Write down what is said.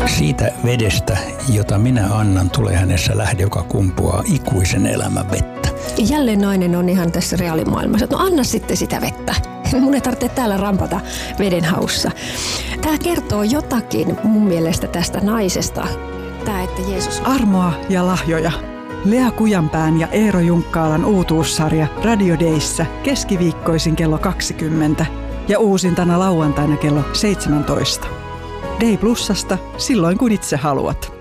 Siitä vedestä, jota minä annan, tulee hänessä lähde, joka kumpuaa ikuisen elämän vettä. Ja jälleen nainen on ihan tässä reaalimaailmassa, että no anna sitten sitä vettä. Mun ei tarvitse täällä rampata veden haussa. Tämä kertoo jotakin mun mielestä tästä naisesta. Tämä, että Jeesus... Armoa ja lahjoja. Lea Kujanpään ja Eero Junkkaalan uutuussarja Radio Dayssä keskiviikkoisin kello 20 ja uusintana lauantaina kello 17. Day Plusasta silloin kun itse haluat.